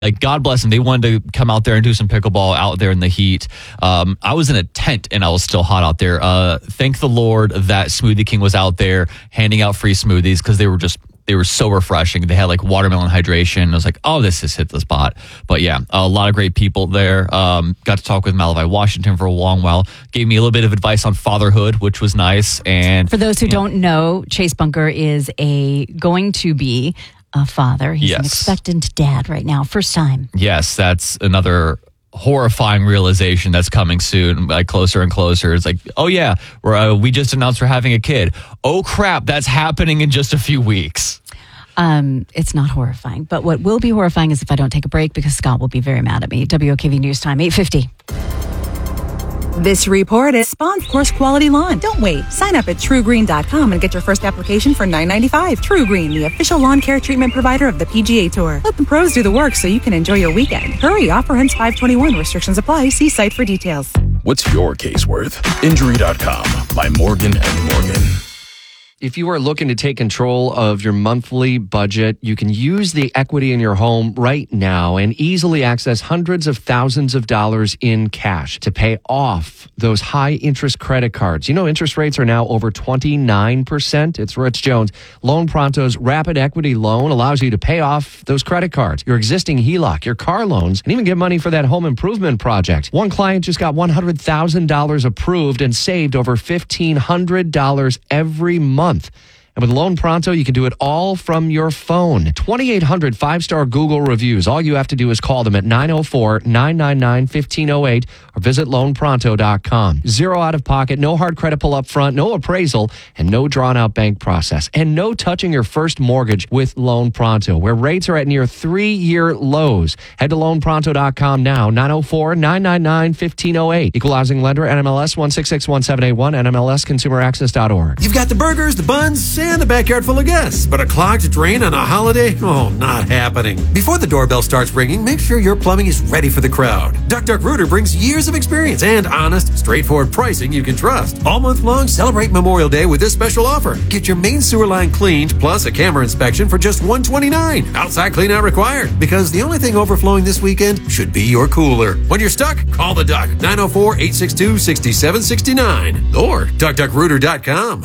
Like, God bless them. They wanted to come out there and do some pickleball out there in the heat. I was in a tent and I was still hot out there. Thank the Lord that Smoothie King was out there handing out free smoothies because they were so refreshing. They had like watermelon hydration. I was like, oh, this has hit the spot. But yeah, a lot of great people there. Got to talk with Malavi Washington for a long while. Gave me a little bit of advice on fatherhood, which was nice. And for those who don't know, Chase Bunker is going to be a father. He's an expectant dad right now. First time. Yes, that's another horrifying realization that's coming soon, like closer and closer. It's like, oh yeah, we just announced we're having a kid. Oh crap, that's happening in just a few weeks. It's not horrifying, but what will be horrifying is if I don't take a break, because Scott will be very mad at me. WOKV News Time, 8:50. This report is sponsored Course Quality Lawn. Don't wait. Sign up at TrueGreen.com and get your first application for $9.95. True Green, the official lawn care treatment provider of the PGA Tour. Let the pros do the work so you can enjoy your weekend. Hurry, offer ends 5/21. Restrictions apply. See site for details. What's your case worth? Injury.com by Morgan & Morgan. If you are looking to take control of your monthly budget, you can use the equity in your home right now and easily access hundreds of thousands of dollars in cash to pay off those high interest credit cards. You know, interest rates are now over 29%. It's Rich Jones. Loan Pronto's Rapid Equity Loan allows you to pay off those credit cards, your existing HELOC, your car loans, and even get money for that home improvement project. One client just got $100,000 approved and saved over $1,500 every month. And with Loan Pronto, you can do it all from your phone. 2,800 five-star Google reviews. All you have to do is call them at 904-999-1508 or visit loanpronto.com. Zero out-of-pocket, no hard credit pull up front, no appraisal, and no drawn-out bank process. And no touching your first mortgage with Loan Pronto, where rates are at near 3-year lows. Head to loanpronto.com now, 904-999-1508. Equal housing lender, NMLS 1661781, NMLSconsumeraccess.org. You've got the burgers, the buns, and a backyard full of guests, but a clogged drain on a holiday? Oh, not happening. Before the doorbell starts ringing, make sure your plumbing is ready for the crowd. Duck Duck Rooter brings years of experience and honest, straightforward pricing you can trust. All month long, celebrate Memorial Day with this special offer. Get your main sewer line cleaned plus a camera inspection for just $129. Outside clean out required, because the only thing overflowing this weekend should be your cooler. When you're stuck, call the Duck, 904-862-6769 or duckduckrooter.com.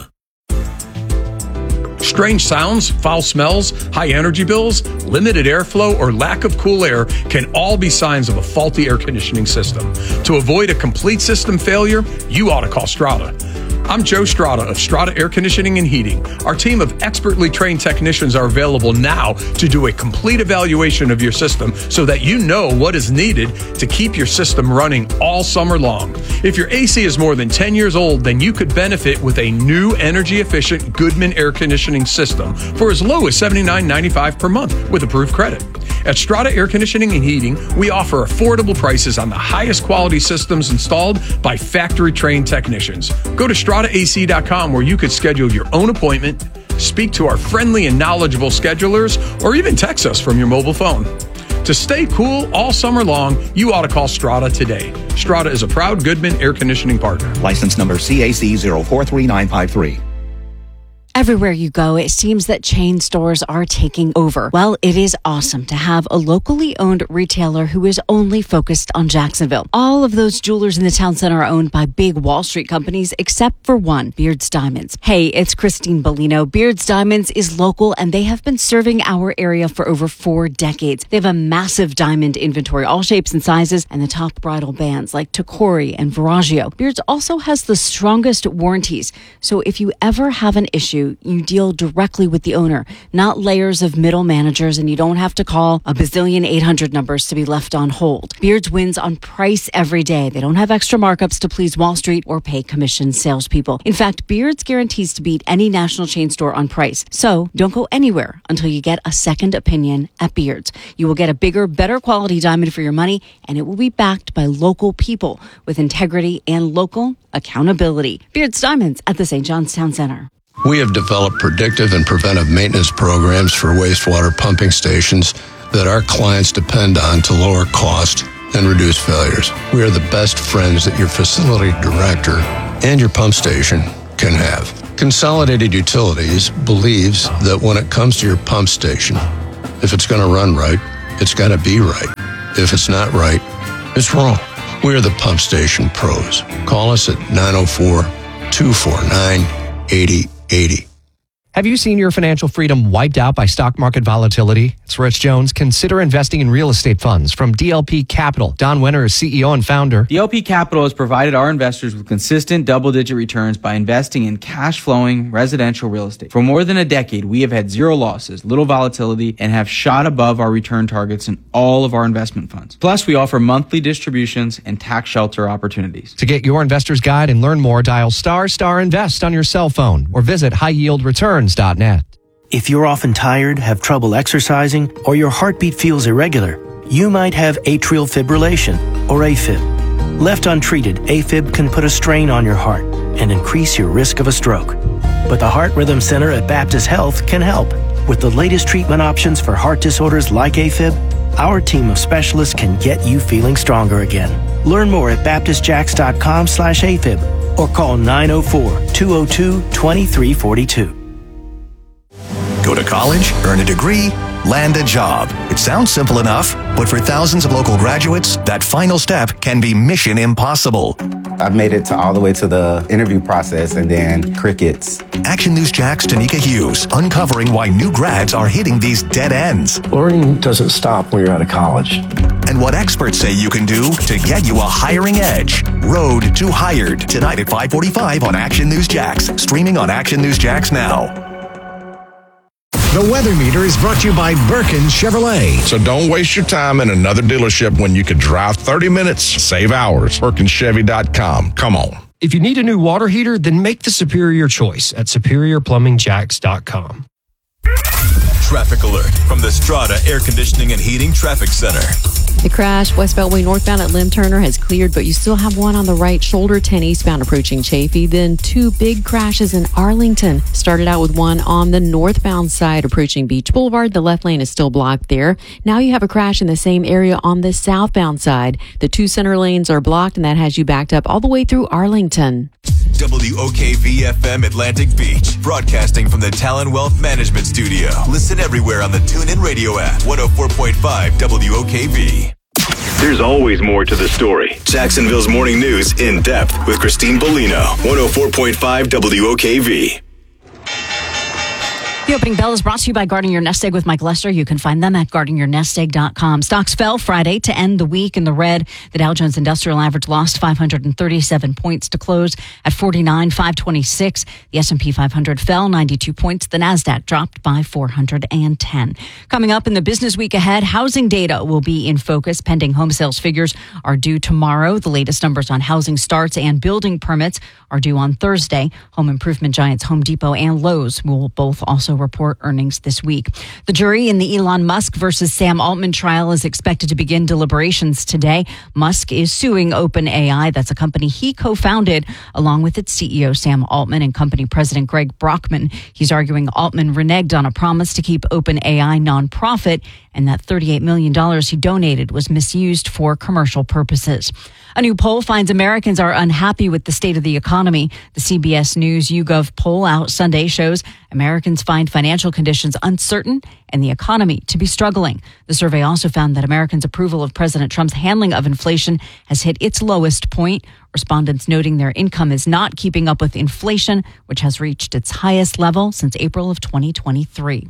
Strange sounds, foul smells, high energy bills, limited airflow, or lack of cool air can all be signs of a faulty air conditioning system. To avoid a complete system failure, you ought to call Strata. I'm Joe Strata of Strata Air Conditioning and Heating. Our team of expertly trained technicians are available now to do a complete evaluation of your system so that you know what is needed to keep your system running all summer long. If your AC is more than 10 years old, then you could benefit with a new energy-efficient Goodman air conditioning system for as low as $79.95 per month with approved credit. At Strata Air Conditioning and Heating, we offer affordable prices on the highest quality systems installed by factory-trained technicians. Go to StrataAC.com where you could schedule your own appointment, speak to our friendly and knowledgeable schedulers, or even text us from your mobile phone. To stay cool all summer long, you ought to call Strata today. Strata is a proud Goodman air conditioning partner. License number CAC 043953. Everywhere you go, it seems that chain stores are taking over. Well, it is awesome to have a locally owned retailer who is only focused on Jacksonville. All of those jewelers in the town center are owned by big Wall Street companies, except for one, Beards Diamonds. Hey, it's Christine Bellino. Beards Diamonds is local, and they have been serving our area for over 4 decades. They have a massive diamond inventory, all shapes and sizes, and the top bridal bands like Tacori and Veragio. Beards also has the strongest warranties, so if you ever have an issue, you deal directly with the owner, not layers of middle managers, and you don't have to call a bazillion 800 numbers to be left on hold. Beards wins on price every day. They don't have extra markups to please Wall Street or pay commission salespeople. In fact, Beards guarantees to beat any national chain store on price. So don't go anywhere until you get a second opinion at Beards. You will get a bigger, better quality diamond for your money, and it will be backed by local people with integrity and local accountability. Beards Diamonds at the St. John's Town Center. We have developed predictive and preventive maintenance programs for wastewater pumping stations that our clients depend on to lower cost and reduce failures. We are the best friends that your facility director and your pump station can have. Consolidated Utilities believes that when it comes to your pump station, if it's going to run right, it's got to be right. If it's not right, it's wrong. We're the Pump Station Pros. Call us at 904-249-8080. Have you seen your financial freedom wiped out by stock market volatility? It's Rich Jones. Consider investing in real estate funds from DLP Capital. Don Winter is CEO and founder. DLP Capital has provided our investors with consistent double-digit returns by investing in cash-flowing residential real estate. For more than a decade, we have had zero losses, little volatility, and have shot above our return targets in all of our investment funds. Plus, we offer monthly distributions and tax shelter opportunities. To get your investor's guide and learn more, dial **invest on your cell phone or visit highyieldreturns.net. If you're often tired, have trouble exercising, or your heartbeat feels irregular, you might have atrial fibrillation, or AFib. Left untreated, AFib can put a strain on your heart and increase your risk of a stroke. But the Heart Rhythm Center at Baptist Health can help. With the latest treatment options for heart disorders like AFib, our team of specialists can get you feeling stronger again. Learn more at baptistjacks.com/AFib or call 904-202-2342. Go to college, earn a degree, land a job. It sounds simple enough, but for thousands of local graduates, that final step can be mission impossible. I've made it all the way to the interview process and then crickets. Action News Jack's Tanika Hughes, uncovering why new grads are hitting these dead ends. Learning doesn't stop when you're out of college. And what experts say you can do to get you a hiring edge. Road to Hired, tonight at 5:45 on Action News Jax, streaming on Action News Jax now. The Weather Meter is brought to you by Birkin Chevrolet. So don't waste your time in another dealership when you could drive 30 minutes, save hours. BirkinChevy.com. Come on. If you need a new water heater, then make the superior choice at SuperiorPlumbingJacks.com. Traffic alert from the Strata Air Conditioning and Heating Traffic Center. The crash west Beltway northbound at Lim Turner has cleared, but you still have one on the right shoulder, 10 eastbound approaching Chafee. Then two big crashes in Arlington. Started out with one on the northbound side approaching Beach Boulevard. The left lane is still blocked there. Now you have a crash in the same area on the southbound side. The two center lanes are blocked, and that has you backed up all the way through Arlington. WOKV-FM Atlantic Beach, broadcasting from the Talon Wealth Management Studio. Listen everywhere on the TuneIn Radio app. 104.5 WOKV. There's always more to the story. Jacksonville's Morning News in depth with Christine Bolino. 104.5 WOKV. The opening bell is brought to you by Guarding Your Nest Egg with Mike Lester. You can find them at guardingyournestegg.com. Stocks fell Friday to end the week in the red. The Dow Jones Industrial Average lost 537 points to close at 49,526. The S&P 500 fell 92 points. The NASDAQ dropped by 410. Coming up in the business week ahead, housing data will be in focus. Pending home sales figures are due tomorrow. The latest numbers on housing starts and building permits are due on Thursday. Home improvement giants Home Depot and Lowe's will both also report earnings this week. The jury in the Elon Musk versus Sam Altman trial is expected to begin deliberations today. Musk is suing OpenAI. That's a company he co-founded along with its CEO Sam Altman and company president Greg Brockman. He's arguing Altman reneged on a promise to keep OpenAI nonprofit and that $38 million he donated was misused for commercial purposes. A new poll finds Americans are unhappy with the state of the economy. The CBS News YouGov poll out Sunday shows Americans find financial conditions uncertain and the economy to be struggling. The survey also found that Americans' approval of President Trump's handling of inflation has hit its lowest point. Respondents noting their income is not keeping up with inflation, which has reached its highest level since April of 2023.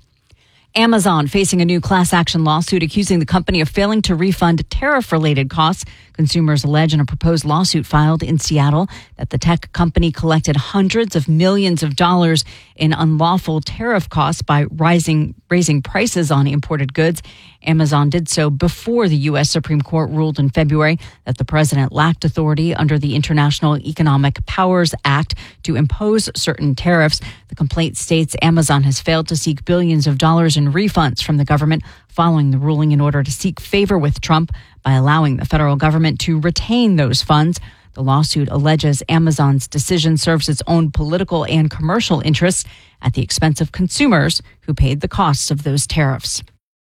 Amazon facing a new class action lawsuit accusing the company of failing to refund tariff-related costs. Consumers allege in a proposed lawsuit filed in Seattle that the tech company collected hundreds of millions of dollars in unlawful tariff costs by raising prices on imported goods. Amazon did so before the U.S. Supreme Court ruled in February that the president lacked authority under the International Economic Powers Act to impose certain tariffs. The complaint states Amazon has failed to seek billions of dollars in refunds from the government following the ruling in order to seek favor with Trump by allowing the federal government to retain those funds. The lawsuit alleges Amazon's decision serves its own political and commercial interests at the expense of consumers who paid the costs of those tariffs.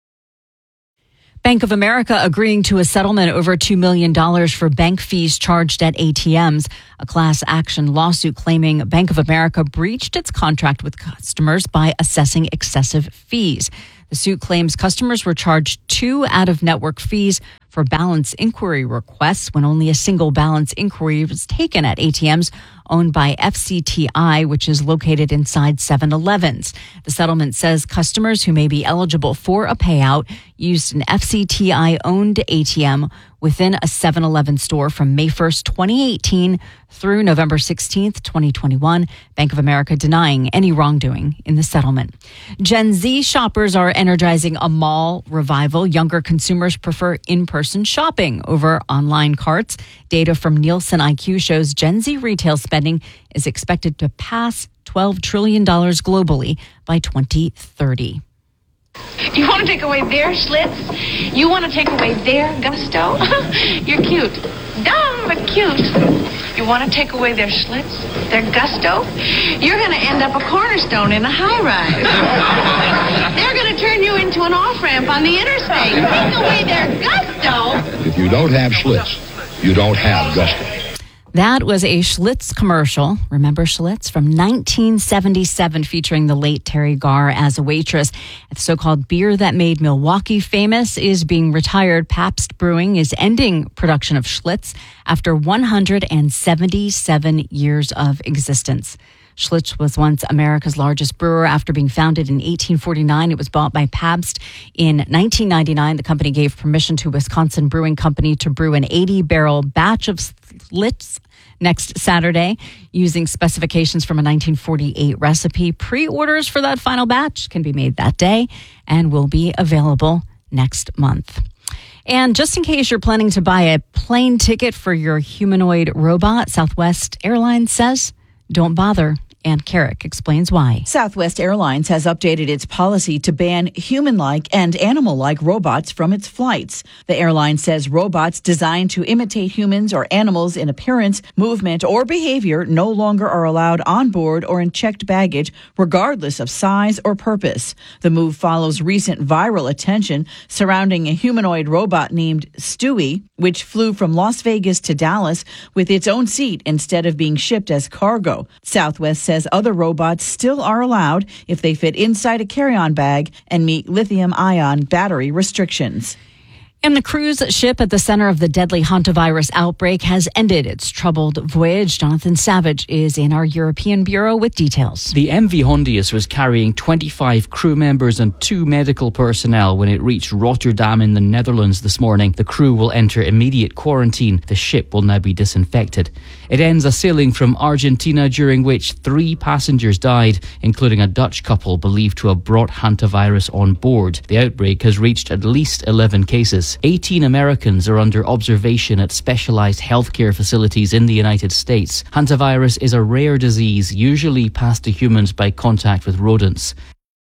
Bank of America agreeing to a settlement over $2 million for bank fees charged at ATMs. A class action lawsuit claiming Bank of America breached its contract with customers by assessing excessive fees. The suit claims customers were charged 2 out-of-network fees for balance inquiry requests when only a single balance inquiry was taken at ATMs owned by FCTI, which is located inside 7-Elevens. The settlement says customers who may be eligible for a payout used an FCTI-owned ATM within a 7-Eleven store from May 1st, 2018 through November 16th, 2021. Bank of America denying any wrongdoing in the settlement. Gen Z shoppers are energizing a mall revival. Younger consumers prefer in-person shopping over online carts. Data from Nielsen IQ shows Gen Z retail spending is expected to pass $12 trillion globally by 2030. You want to take away their Schlitz? You want to take away their gusto? You're cute. Dumb, but cute. You want to take away their Schlitz, their gusto? You're going to end up a cornerstone in a high-rise. They're going to turn you into an off-ramp on the interstate. Take away their gusto. If you don't have Schlitz, you don't have gusto. That was a Schlitz commercial. Remember Schlitz from 1977, featuring the late Terry Garr as a waitress. The so-called beer that made Milwaukee famous is being retired. Pabst Brewing is ending production of Schlitz after 177 years of existence. Schlitz was once America's largest brewer. After being founded in 1849, it was bought by Pabst. In 1999, the company gave permission to Wisconsin Brewing Company to brew an 80-barrel batch of Schlitz next Saturday using specifications from a 1948 recipe. Pre-orders for that final batch can be made that day and will be available next month. And just in case you're planning to buy a plane ticket for your humanoid robot, Southwest Airlines says, don't bother. Ann Carrick explains why. Southwest Airlines has updated its policy to ban human-like and animal-like robots from its flights. The airline says robots designed to imitate humans or animals in appearance, movement, or behavior no longer are allowed on board or in checked baggage, regardless of size or purpose. The move follows recent viral attention surrounding a humanoid robot named Stewie, which flew from Las Vegas to Dallas with its own seat instead of being shipped as cargo. Southwest says other robots still are allowed if they fit inside a carry-on bag and meet lithium-ion battery restrictions. And the cruise ship at the center of the deadly hantavirus outbreak has ended its troubled voyage. Jonathan Savage is in our European bureau with details. The MV Hondius was carrying 25 crew members and 2 medical personnel when it reached Rotterdam in the Netherlands this morning. The crew will enter immediate quarantine. The ship will now be disinfected. It ends a sailing from Argentina during which 3 passengers died, including a Dutch couple believed to have brought hantavirus on board. The outbreak has reached at least 11 cases. 18 Americans are under observation at specialized healthcare facilities in the United States. Hantavirus is a rare disease, usually passed to humans by contact with rodents.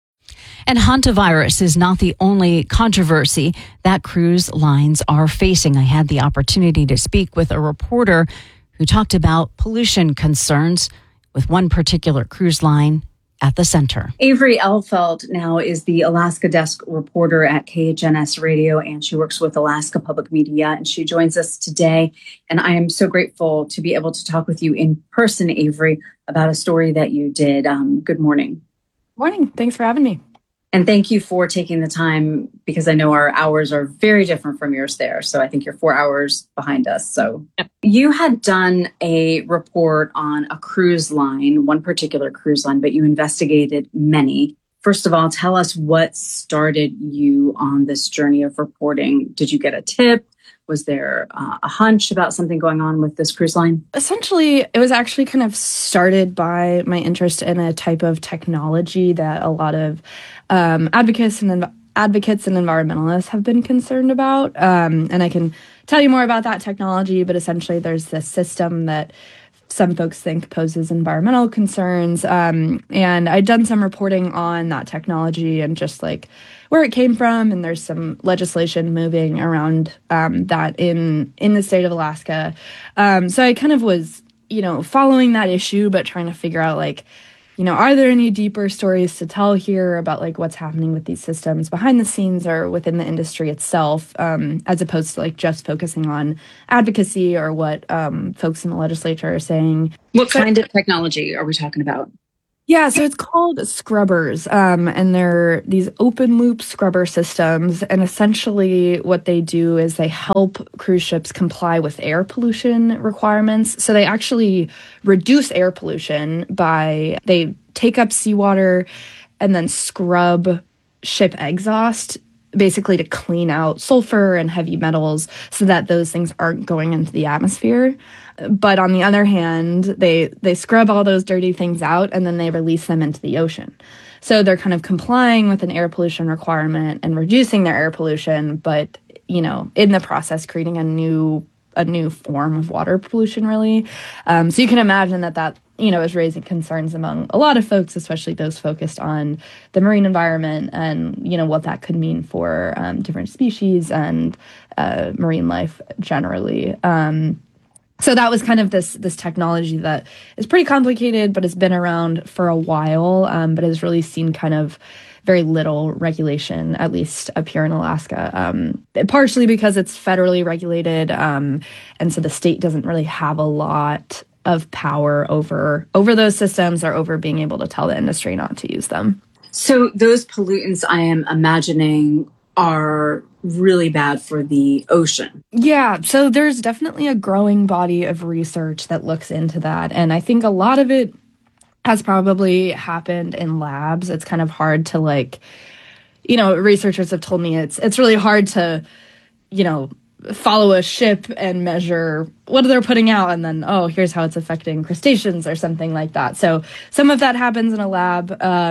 And hantavirus is not the only controversy that cruise lines are facing. I had the opportunity to speak with a reporter who talked about pollution concerns with one particular cruise line at the center. Avery Elfeld now is the Alaska desk reporter at KHNS Radio, and she works with Alaska Public Media, and she joins us today. And I am so grateful to be able to talk with you in person, Avery, about a story that you did. Good morning. Morning. Thanks for having me. And thank you for taking the time, because I know our hours are very different from yours there. So I think you're 4 hours behind us. So you had done a report on a cruise line, one particular cruise line, but you investigated many. First of all, tell us what started you on this journey of reporting. Did you get a tip? Was there a hunch about something going on with this cruise line? Essentially, it was actually kind of started by my interest in a type of technology that a lot of advocates and environmentalists have been concerned about. And I can tell you more about that technology, but essentially there's this system that some folks think poses environmental concerns. And I'd done some reporting on that technology and just like where it came from. And there's some legislation moving around that in the state of Alaska. So I kind of was, following that issue, but trying to figure out are there any deeper stories to tell here about what's happening with these systems behind the scenes or within the industry itself, as opposed to just focusing on advocacy or what folks in the legislature are saying. What kind of technology are we talking about? Yeah, so it's called scrubbers, and they're these open loop scrubber systems. And essentially, what they do is they help cruise ships comply with air pollution requirements. So they actually reduce air pollution they take up seawater and then scrub ship exhaust, basically to clean out sulfur and heavy metals so that those things aren't going into the atmosphere. But on the other hand, they scrub all those dirty things out and then they release them into the ocean. So they're kind of complying with an air pollution requirement and reducing their air pollution, but, in the process, creating a new form of water pollution, really. So you can imagine that is raising concerns among a lot of folks, especially those focused on the marine environment and, what that could mean for different species and marine life generally. So that was kind of this technology that is pretty complicated, but has been around for a while, but has really seen kind of very little regulation, at least up here in Alaska, partially because it's federally regulated, and so the state doesn't really have a lot of power over those systems or over being able to tell the industry not to use them. So those pollutants, I am imagining, are really bad for the ocean. Yeah, so there's definitely a growing body of research that looks into that. And I think a lot of it has probably happened in labs. It's kind of hard to researchers have told me it's really hard to, follow a ship and measure what they're putting out and then, here's how it's affecting crustaceans or something like that. So some of that happens in a lab,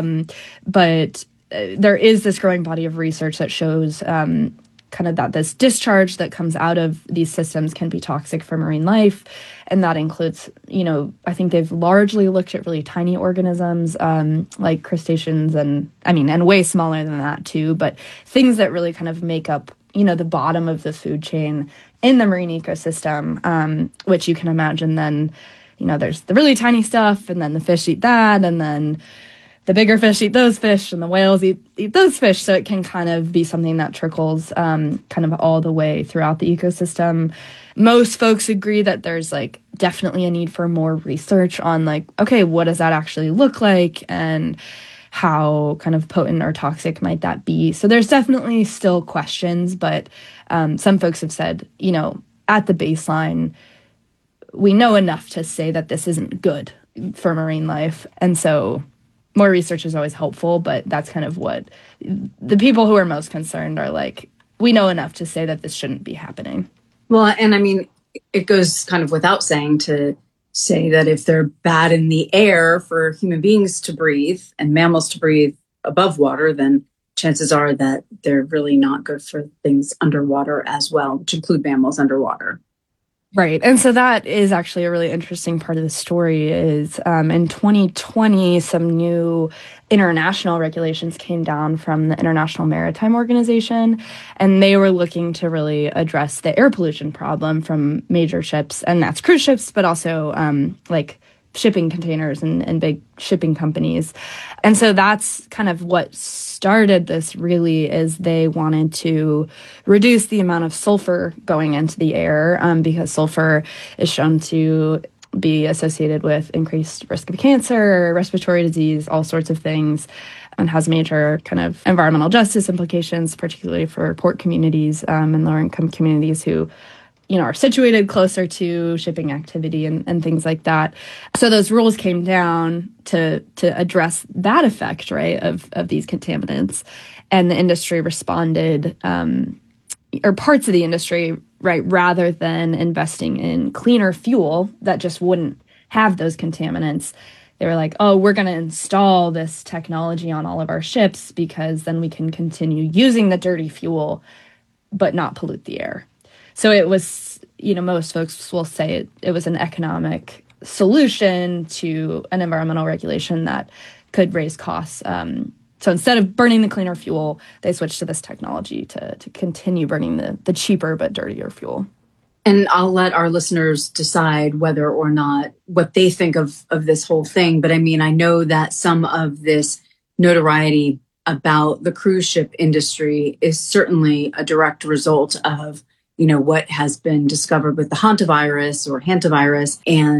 but there is this growing body of research that shows kind of that this discharge that comes out of these systems can be toxic for marine life. And that includes, I think they've largely looked at really tiny organisms like crustaceans and way smaller than that too, but things that really kind of make up, the bottom of the food chain in the marine ecosystem, which you can imagine then, there's the really tiny stuff and then the fish eat that and then the bigger fish eat those fish and the whales eat those fish. So it can kind of be something that trickles kind of all the way throughout the ecosystem. Most folks agree that there's definitely a need for more research on okay, what does that actually look like and how kind of potent or toxic might that be? So there's definitely still questions, but some folks have said, at the baseline, we know enough to say that this isn't good for marine life. And so more research is always helpful, but that's kind of what the people who are most concerned are we know enough to say that this shouldn't be happening. Well, and it goes kind of without saying to say that if they're bad in the air for human beings to breathe and mammals to breathe above water, then chances are that they're really not good for things underwater as well, which include mammals underwater. Right. And so that is actually a really interesting part of the story is in 2020, some new international regulations came down from the International Maritime Organization, and they were looking to really address the air pollution problem from major ships, and that's cruise ships, but also shipping containers and big shipping companies. And so that's kind of what started this really is they wanted to reduce the amount of sulfur going into the air because sulfur is shown to be associated with increased risk of cancer, respiratory disease, all sorts of things, and has major kind of environmental justice implications, particularly for port communities and lower-income communities who are situated closer to shipping activity and things like that. So those rules came down to address that effect, right, of these contaminants. And the industry responded, or parts of the industry, right, rather than investing in cleaner fuel that just wouldn't have those contaminants, they were like, we're going to install this technology on all of our ships because then we can continue using the dirty fuel but not pollute the air. So it was, most folks will say it was an economic solution to an environmental regulation that could raise costs. So instead of burning the cleaner fuel, they switched to this technology to continue burning the cheaper but dirtier fuel. And I'll let our listeners decide whether or not what they think of this whole thing. But I know that some of this notoriety about the cruise ship industry is certainly a direct result of what has been discovered with the hantavirus, and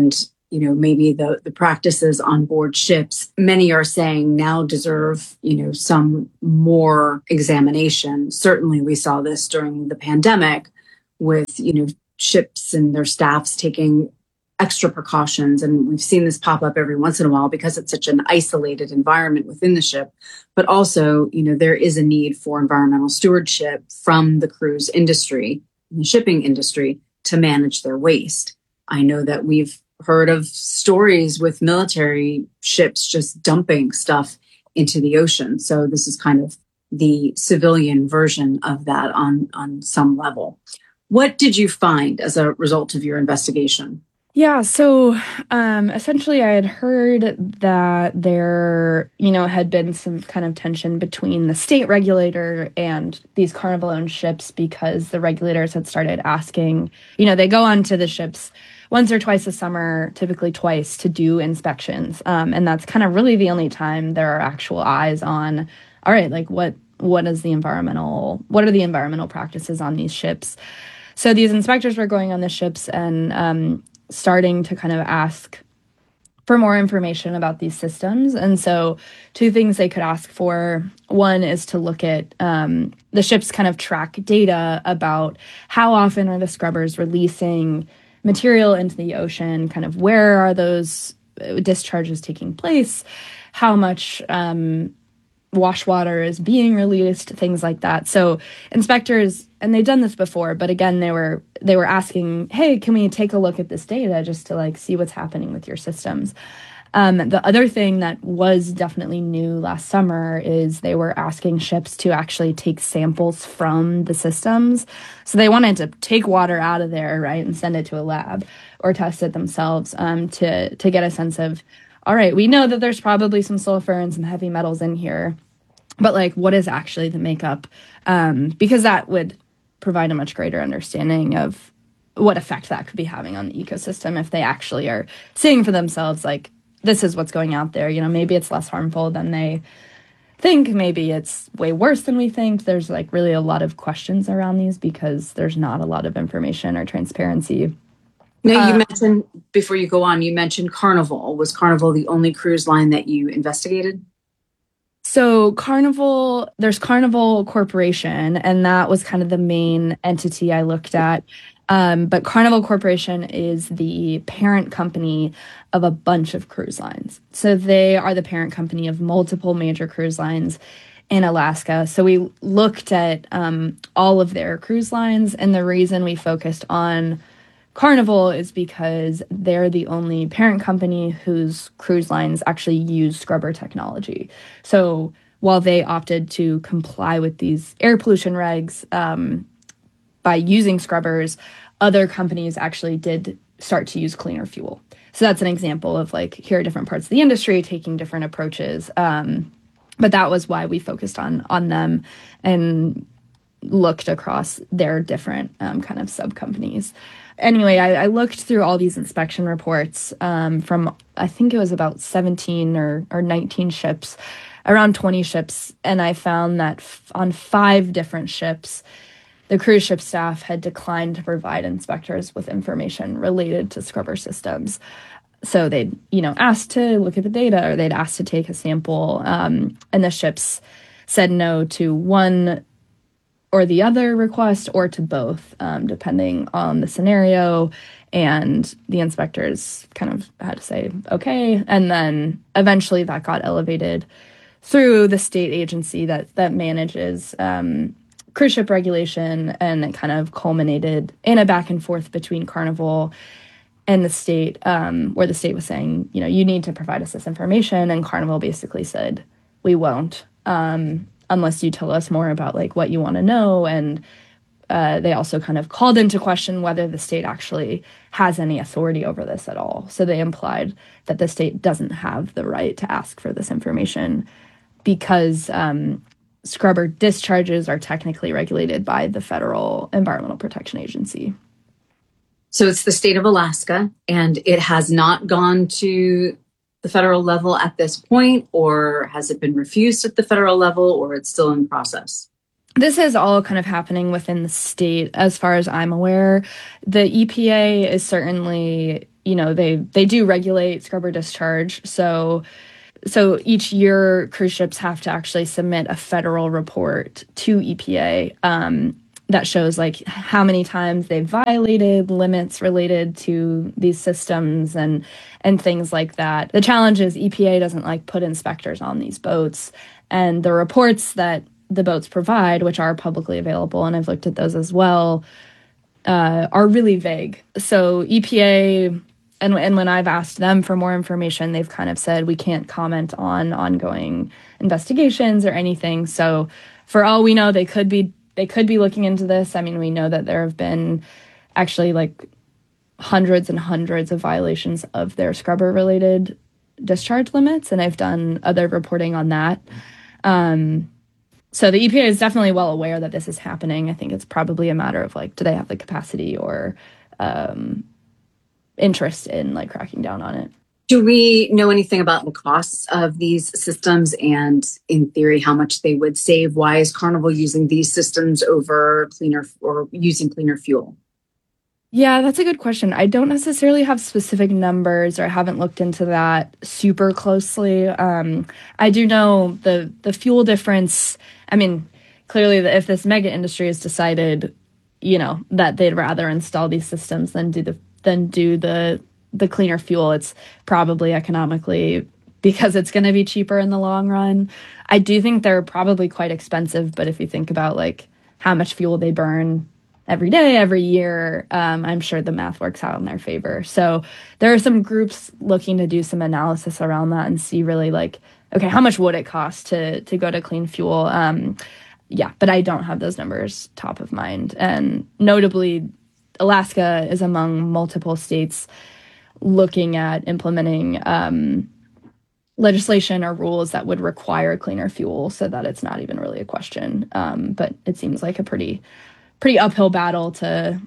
maybe the practices on board ships, many are saying now deserve, some more examination. Certainly we saw this during the pandemic with, ships and their staffs taking extra precautions. And we've seen this pop up every once in a while because it's such an isolated environment within the ship. But also, there is a need for environmental stewardship from the cruise industry, the shipping industry, to manage their waste. I know that we've heard of stories with military ships just dumping stuff into the ocean. So this is kind of the civilian version of that on some level. What did you find as a result of your investigation? Yeah, so essentially I had heard that there, had been some kind of tension between the state regulator and these Carnival-owned ships because the regulators had started asking, they go onto the ships once or twice a summer, typically twice, to do inspections. And that's kind of really the only time there are actual eyes on, all right, like what are the environmental practices on these ships? So these inspectors were going on the ships and starting to kind of ask for more information about these systems. And so two things they could ask for. One is to look at the ships kind of track data about how often are the scrubbers releasing material into the ocean, kind of where are those discharges taking place, how much wash water is being released, things like that. So inspectors, and they've done this before, but again, they were asking, hey, can we take a look at this data just to see what's happening with your systems? The other thing that was definitely new last summer is they were asking ships to actually take samples from the systems. So they wanted to take water out of there, right, and send it to a lab or test it themselves to get a sense of, all right, we know that there's probably some sulfur and some heavy metals in here, but what is actually the makeup? Because that would provide a much greater understanding of what effect that could be having on the ecosystem if they actually are seeing for themselves, this is what's going out there. Maybe it's less harmful than they think. Maybe it's way worse than we think. There's really a lot of questions around these because there's not a lot of information or transparency. Now, you mentioned, before you go on, you mentioned Carnival. Was Carnival the only cruise line that you investigated? So there's Carnival Corporation, and that was kind of the main entity I looked at. But Carnival Corporation is the parent company of a bunch of cruise lines. So they are the parent company of multiple major cruise lines in Alaska. So we looked at all of their cruise lines, and the reason we focused on Carnival is because they're the only parent company whose cruise lines actually use scrubber technology. So while they opted to comply with these air pollution regs by using scrubbers, other companies actually did start to use cleaner fuel. So that's an example of here are different parts of the industry taking different approaches. But that was why we focused on them and looked across their different kind of sub-companies. Anyway, I looked through all these inspection reports from, I think it was about 17 or 19 ships, around 20 ships, and I found that on 5 different ships, the cruise ship staff had declined to provide inspectors with information related to scrubber systems. So they'd, asked to look at the data, or they'd asked to take a sample, and the ships said no to one or the other request, or to both, depending on the scenario. And the inspectors kind of had to say, okay. And then eventually that got elevated through the state agency that manages cruise ship regulation, and it kind of culminated in a back and forth between Carnival and the state, where the state was saying, you need to provide us this information. And Carnival basically said, we won't. Unless you tell us more about what you want to know. And they also kind of called into question whether the state actually has any authority over this at all. So they implied that the state doesn't have the right to ask for this information because scrubber discharges are technically regulated by the Federal Environmental Protection Agency. So it's the state of Alaska, and it has not gone to the federal level at this point, or has it been refused at the federal level, or it's still in process? This is all kind of happening within the state, as far as I'm aware. The EPA is certainly, they do regulate scrubber discharge. So each year, cruise ships have to actually submit a federal report to EPA that shows like how many times they've violated limits related to these systems and things like that. The challenge is EPA doesn't like put inspectors on these boats, and the reports that the boats provide, which are publicly available, and I've looked at those as well, are really vague. So EPA, and when I've asked them for more information, they've kind of said we can't comment on ongoing investigations or anything. So for all we know, they could be looking into this. I mean, we know that there have been actually like hundreds and hundreds of violations of their scrubber-related discharge limits, and I've done other reporting on that. So the EPA is definitely well aware that this is happening. I think it's probably a matter of like, do they have the capacity or interest in like cracking down on it? Do we know anything about the costs of these systems and, in theory, how much they would save? Why is Carnival using these systems over using cleaner fuel? Yeah, that's a good question. I don't necessarily have specific numbers, or I haven't looked into that super closely. I do know the fuel difference. I mean, clearly, if this mega industry has decided, that they'd rather install these systems than do the cleaner fuel, it's probably economically because it's going to be cheaper in the long run. I do think they're probably quite expensive, but if you think about like how much fuel they burn every day, every year, I'm sure the math works out in their favor. So there are some groups looking to do some analysis around that and see really like, okay, how much would it cost to go to clean fuel? Yeah, but I don't have those numbers top of mind. And notably, Alaska is among multiple states looking at implementing legislation or rules that would require cleaner fuel so that it's not even really a question. But it seems like a pretty uphill battle to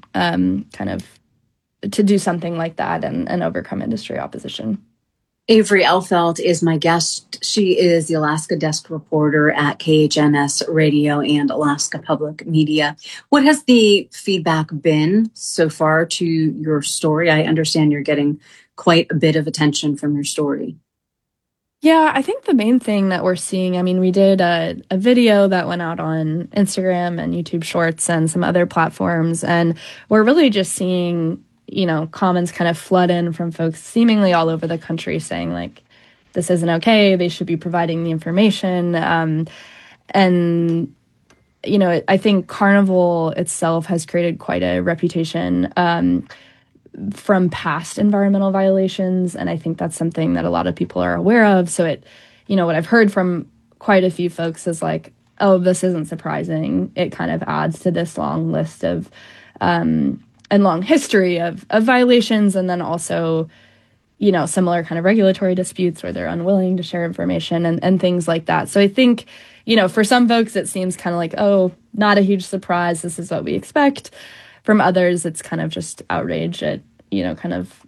to do something like that and overcome industry opposition. Avery Elfelt is my guest. She is the Alaska desk reporter at KHNS Radio and Alaska Public Media. What has the feedback been so far to your story? I understand you're getting quite a bit of attention from your story. Yeah, I think the main thing that we're seeing, I mean, we did a video that went out on Instagram and YouTube Shorts and some other platforms, and we're really just seeing comments kind of flood in from folks seemingly all over the country saying like, this isn't okay, they should be providing the information. And I think Carnival itself has created quite a reputation from past environmental violations. And I think that's something that a lot of people are aware of. So what I've heard from quite a few folks is like, oh, this isn't surprising. It kind of adds to this long list of, and long history of violations, and then also, similar kind of regulatory disputes where they're unwilling to share information and things like that. So I think, for some folks, it seems kind of like, oh, not a huge surprise. This is what we expect. From others, it's kind of just outrage at, kind of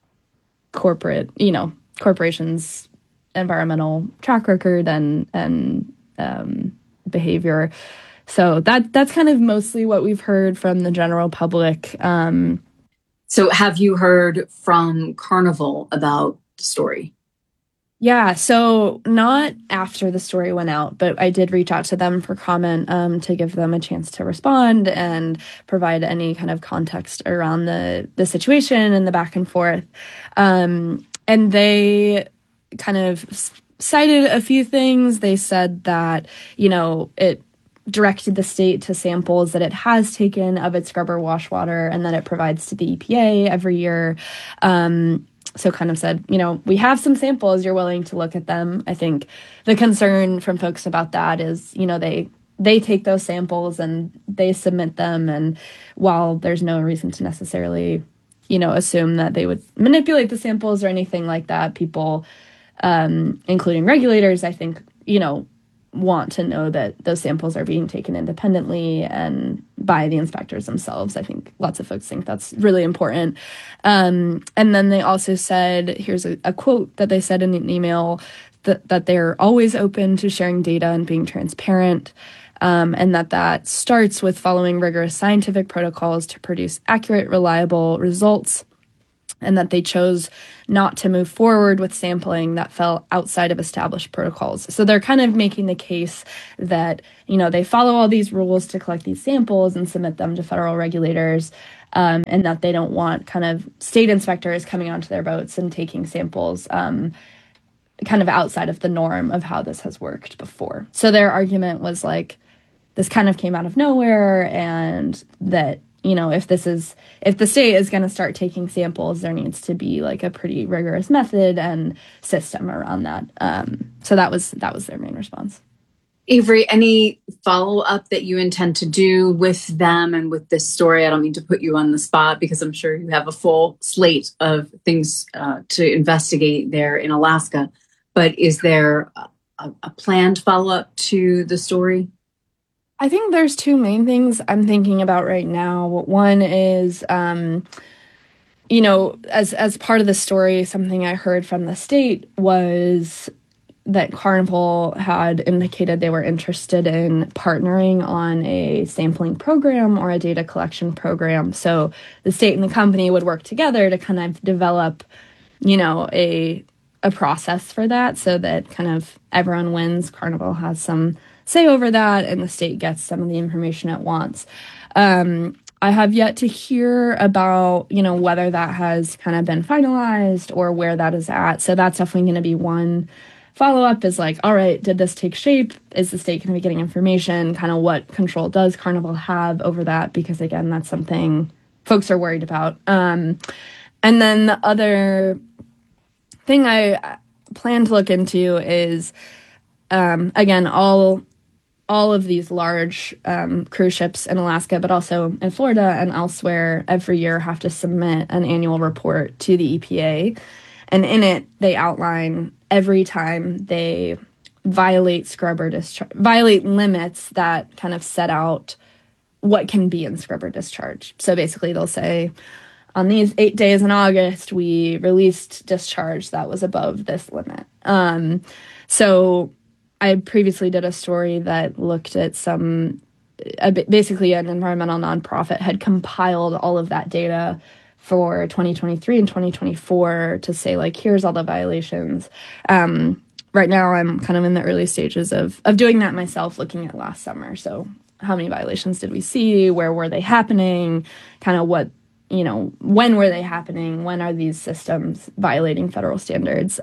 corporations' environmental track record and behavior. So that's kind of mostly what we've heard from the general public. So have you heard from Carnival about the story? Yeah, so not after the story went out, but I did reach out to them for comment to give them a chance to respond and provide any kind of context around the situation and the back and forth. And they kind of cited a few things. They said that, it directed the state to samples that it has taken of its scrubber wash water and that it provides to the EPA every year. So kind of said, we have some samples, you're willing to look at them. I think the concern from folks about that is, they take those samples and they submit them. And while there's no reason to necessarily, assume that they would manipulate the samples or anything like that, people, including regulators, I think, want to know that those samples are being taken independently and by the inspectors themselves. I think lots of folks think that's really important. And then they also said, here's a quote that they said in an email, that they're always open to sharing data and being transparent, and that starts with following rigorous scientific protocols to produce accurate, reliable results. and that they chose not to move forward with sampling that fell outside of established protocols. So they're kind of making the case that, they follow all these rules to collect these samples and submit them to federal regulators, and that they don't want kind of state inspectors coming onto their boats and taking samples kind of outside of the norm of how this has worked before. So their argument was like, this kind of came out of nowhere, and that if the state is going to start taking samples, there needs to be like a pretty rigorous method and system around that. So that was their main response. Avery, any follow-up that you intend to do with them and with this story? I don't mean to put you on the spot because I'm sure you have a full slate of things to investigate there in Alaska, but is there a planned follow-up to the story? I think there's two main things I'm thinking about right now. One is, as part of the story, something I heard from the state was that Carnival had indicated they were interested in partnering on a sampling program or a data collection program. So the state and the company would work together to kind of develop, a process for that so that kind of everyone wins. Carnival has some say over that, and the state gets some of the information it wants. I have yet to hear about, whether that has kind of been finalized or where that is at. So that's definitely going to be one follow-up is like, all right, did this take shape? Is the state going to be getting information? Kind of what control does Carnival have over that? Because, again, that's something folks are worried about. And then the other thing I plan to look into is, again, all of these large cruise ships in Alaska, but also in Florida and elsewhere, every year have to submit an annual report to the EPA. And in it, they outline every time they violate violate limits that kind of set out what can be in scrubber discharge. So basically, they'll say, on these 8 days in August, we released discharge that was above this limit. So I previously did a story that looked at basically an environmental nonprofit had compiled all of that data for 2023 and 2024 to say, like, here's all the violations. Right now, I'm kind of in the early stages of doing that myself, looking at last summer. So how many violations did we see? Where were they happening? Kind of what, when were they happening? When are these systems violating federal standards?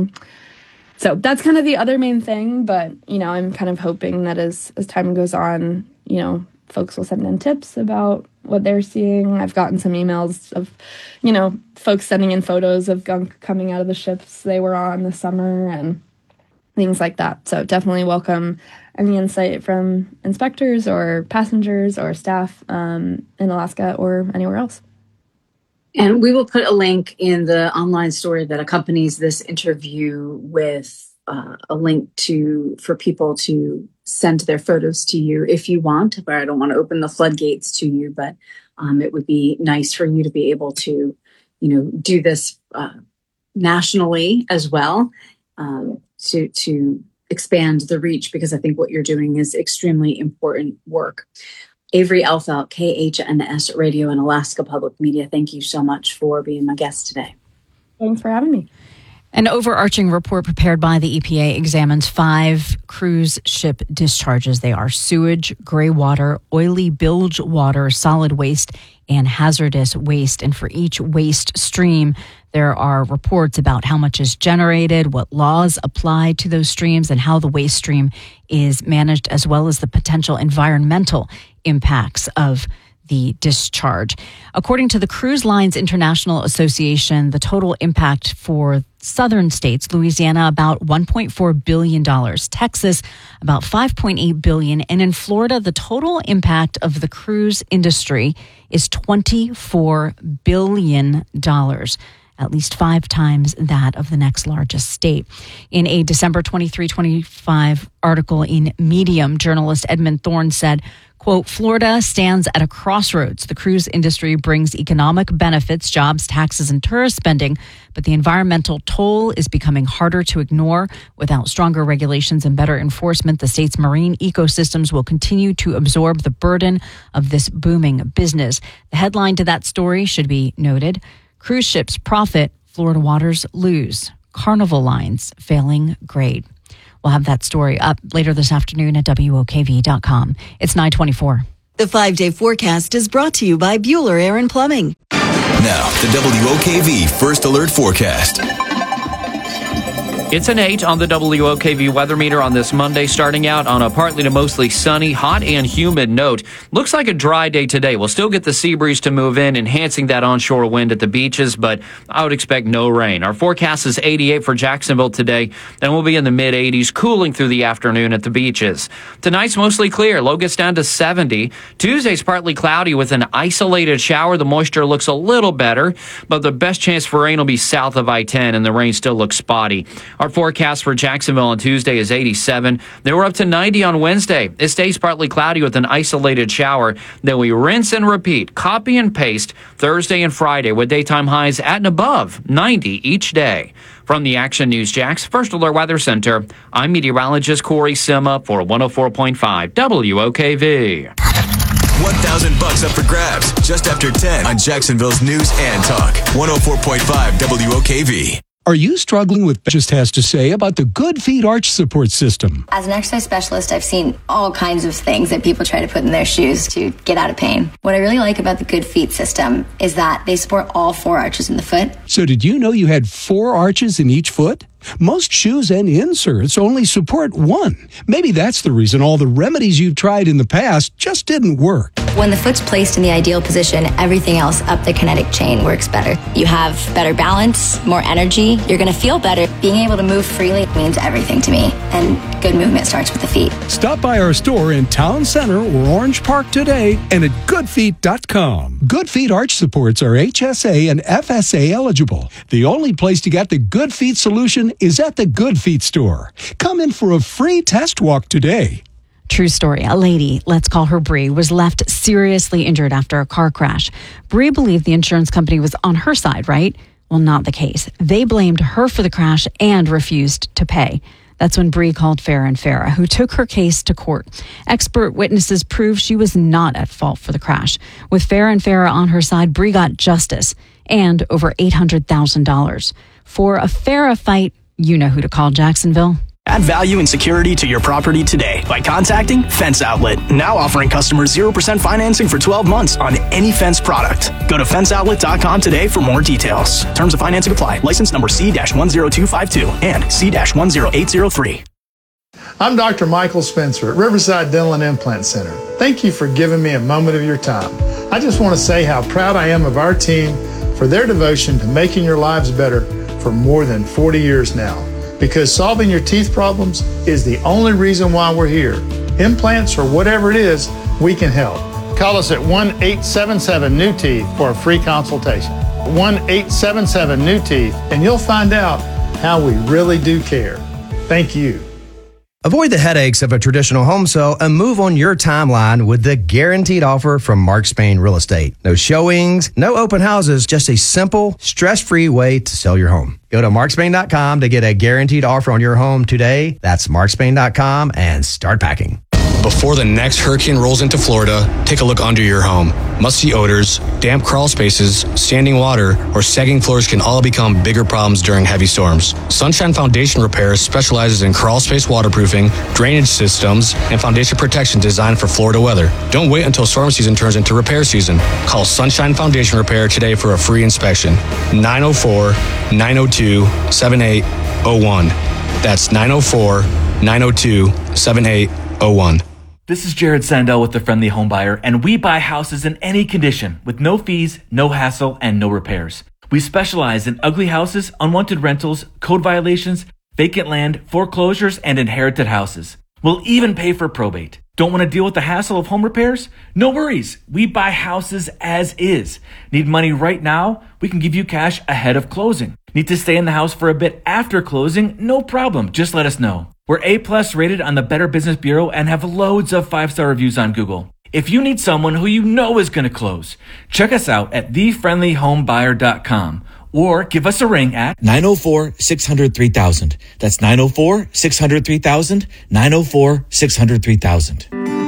So that's kind of the other main thing, but, I'm kind of hoping that as time goes on, folks will send in tips about what they're seeing. I've gotten some emails of, folks sending in photos of gunk coming out of the ships they were on this summer and things like that. So definitely welcome any insight from inspectors or passengers or staff in Alaska or anywhere else. And we will put a link in the online story that accompanies this interview with a link for people to send their photos to you if you want. But I don't want to open the floodgates to you, but it would be nice for you to be able to, do this nationally as well, to expand the reach, because I think what you're doing is extremely important work. Avery Elfelt, KHNS Radio and Alaska Public Media, thank you so much for being my guest today. Thanks for having me. An overarching report prepared by the EPA examines 5 cruise ship discharges. They are sewage, gray water, oily bilge water, solid waste, and hazardous waste. And for each waste stream, there are reports about how much is generated, what laws apply to those streams, and how the waste stream is managed, as well as the potential environmental impacts of the discharge. According to the Cruise Lines International Association, the total impact for southern states, Louisiana, about $1.4 billion, Texas, about $5.8 billion, and in Florida, the total impact of the cruise industry is $24 billion. At least 5 times that of the next largest state. In a December 23-25 article in Medium, journalist Edmund Thorne said, quote, Florida stands at a crossroads. The cruise industry brings economic benefits, jobs, taxes, and tourist spending, but the environmental toll is becoming harder to ignore. Without stronger regulations and better enforcement, the state's marine ecosystems will continue to absorb the burden of this booming business. The headline to that story should be noted. Cruise ships profit, Florida waters lose. Carnival lines failing grade. We'll have that story up later this afternoon at WOKV.com. It's 9:24. The 5-day forecast is brought to you by Bueller Air and Plumbing. Now, the WOKV First Alert Forecast. It's an 8 on the WOKV weather meter on this Monday, starting out on a partly to mostly sunny, hot and humid note. Looks like a dry day today. We'll still get the sea breeze to move in, enhancing that onshore wind at the beaches, but I would expect no rain. Our forecast is 88 for Jacksonville today, then we'll be in the mid-80s, cooling through the afternoon at the beaches. Tonight's mostly clear. Low gets down to 70. Tuesday's partly cloudy with an isolated shower. The moisture looks a little better, but the best chance for rain will be south of I-10, and the rain still looks spotty. Our forecast for Jacksonville on Tuesday is 87. Then we're up to 90 on Wednesday. It stays partly cloudy with an isolated shower. Then we rinse and repeat, copy and paste Thursday and Friday with daytime highs at and above 90 each day. From the Action News Jax First Alert Weather Center, I'm meteorologist Corey Sima for 104.5 WOKV. $1,000 up for grabs just after 10 on Jacksonville's News and Talk. 104.5 WOKV. Are you struggling with just has to say about the Good Feet Arch Support System? As an exercise specialist, I've seen all kinds of things that people try to put in their shoes to get out of pain. What I really like about the Good Feet system is that they support all 4 arches in the foot. So did you know you had 4 arches in each foot? Most shoes and inserts only support 1. Maybe that's the reason all the remedies you've tried in the past just didn't work. When the foot's placed in the ideal position, everything else up the kinetic chain works better. You have better balance, more energy, you're going to feel better. Being able to move freely means everything to me, and good movement starts with the feet. Stop by our store in Town Center or Orange Park today and at goodfeet.com. Good Feet Arch Supports are HSA and FSA eligible. The only place to get the Good Feet solution is at the Good Feet store. Come in for a free test walk today. True story. A lady, let's call her Bree, was left seriously injured after a car crash. Bree believed the insurance company was on her side, right? Well, not the case. They blamed her for the crash and refused to pay. That's when Bree called Farah & Farah, who took her case to court. Expert witnesses proved she was not at fault for the crash. With Farah & Farah on her side, Bree got justice and over $800,000. For a Farah fight, you know who to call, Jacksonville. Add value and security to your property today by contacting Fence Outlet, now offering customers 0% financing for 12 months on any Fence product. Go to fenceoutlet.com today for more details. Terms of financing apply. License number C-10252 and C-10803. I'm Dr. Michael Spencer at Riverside Dental and Implant Center. Thank you for giving me a moment of your time. I just want to say how proud I am of our team for their devotion to making your lives better for more than 40 years now. Because solving your teeth problems is the only reason why we're here. Implants or whatever it is, we can help. Call us at 1-877-NEW-TEETH for a free consultation. 1-877-NEW-TEETH, and you'll find out how we really do care. Thank you. Avoid the headaches of a traditional home sale and move on your timeline with the guaranteed offer from Mark Spain Real Estate. No showings, no open houses, just a simple, stress-free way to sell your home. Go to markspain.com to get a guaranteed offer on your home today. That's markspain.com and start packing. Before the next hurricane rolls into Florida, take a look under your home. Musty odors, damp crawl spaces, standing water, or sagging floors can all become bigger problems during heavy storms. Sunshine Foundation Repair specializes in crawl space waterproofing, drainage systems, and foundation protection designed for Florida weather. Don't wait until storm season turns into repair season. Call Sunshine Foundation Repair today for a free inspection. 904-902-7801. That's 904-902-7801. This is Jared Sandell with The Friendly Home Buyer, and we buy houses in any condition with no fees, no hassle, and no repairs. We specialize in ugly houses, unwanted rentals, code violations, vacant land, foreclosures, and inherited houses. We'll even pay for probate. Don't want to deal with the hassle of home repairs? No worries. We buy houses as is. Need money right now? We can give you cash ahead of closing. Need to stay in the house for a bit after closing? No problem. Just let us know. We're A+ rated on the Better Business Bureau and have loads of 5-star reviews on Google. If you need someone who you know is going to close, check us out at thefriendlyhomebuyer.com or give us a ring at 904-600-3000. That's 904-600-3000, 904-600-3000.